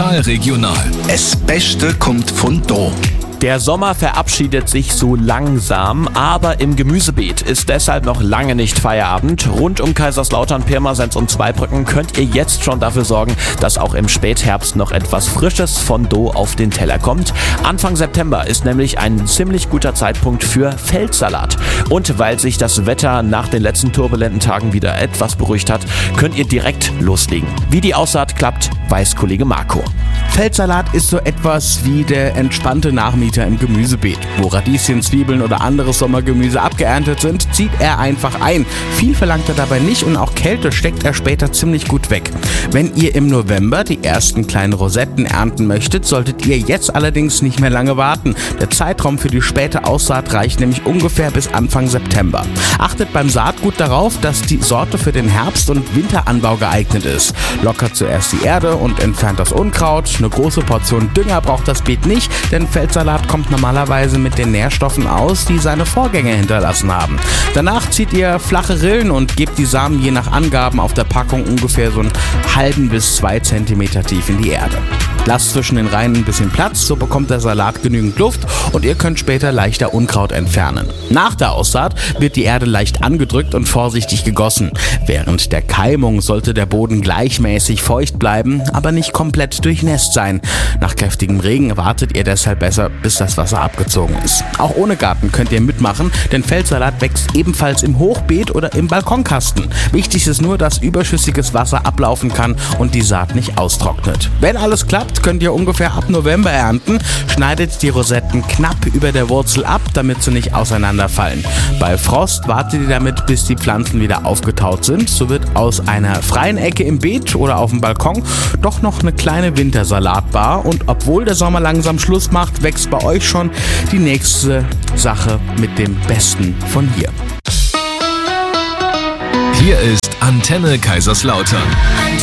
Total regional. Das Beste kommt von da. Der Sommer verabschiedet sich so langsam, aber im Gemüsebeet ist deshalb noch lange nicht Feierabend. Rund um Kaiserslautern, Pirmasens und Zweibrücken könnt ihr jetzt schon dafür sorgen, dass auch im Spätherbst noch etwas Frisches von Do auf den Teller kommt. Anfang September ist nämlich ein ziemlich guter Zeitpunkt für Feldsalat. Und weil sich das Wetter nach den letzten turbulenten Tagen wieder etwas beruhigt hat, könnt ihr direkt loslegen. Wie die Aussaat klappt, weiß Kollege Marco. Feldsalat ist so etwas wie der entspannte Nachmieter im Gemüsebeet. Wo Radieschen, Zwiebeln oder anderes Sommergemüse abgeerntet sind, zieht er einfach ein. Viel verlangt er dabei nicht und auch Kälte steckt er später ziemlich gut weg. Wenn ihr im November die ersten kleinen Rosetten ernten möchtet, solltet ihr jetzt allerdings nicht mehr lange warten. Der Zeitraum für die späte Aussaat reicht nämlich ungefähr bis Anfang September. Achtet beim Saatgut darauf, dass die Sorte für den Herbst- und Winteranbau geeignet ist. Lockert zuerst die Erde und entfernt das Unkraut. Eine große Portion Dünger braucht das Beet nicht, denn Feldsalat kommt normalerweise mit den Nährstoffen aus, die seine Vorgänger hinterlassen haben. Danach zieht ihr flache Rillen und gebt die Samen je nach Angaben auf der Packung ungefähr so einen halben bis 2 Zentimeter tief in die Erde. Lasst zwischen den Reihen ein bisschen Platz, so bekommt der Salat genügend Luft und ihr könnt später leichter Unkraut entfernen. Nach der Aussaat wird die Erde leicht angedrückt und vorsichtig gegossen. Während der Keimung sollte der Boden gleichmäßig feucht bleiben, aber nicht komplett durchnässt sein. Nach kräftigem Regen wartet ihr deshalb besser, bis das Wasser abgezogen ist. Auch ohne Garten könnt ihr mitmachen, denn Feldsalat wächst ebenfalls im Hochbeet oder im Balkonkasten. Wichtig ist nur, dass überschüssiges Wasser ablaufen kann und die Saat nicht austrocknet. Wenn alles klappt, könnt ihr ungefähr ab November ernten. Schneidet die Rosetten knapp über der Wurzel ab, damit sie nicht auseinanderfallen. Bei Frost wartet ihr damit, bis die Pflanzen wieder aufgetaut sind. So wird aus einer freien Ecke im Beet oder auf dem Balkon doch noch eine kleine Wintersalatbar. Und obwohl der Sommer langsam Schluss macht, wächst bei euch schon die nächste Sache mit dem Besten von hier. Hier ist Antenne Kaiserslautern.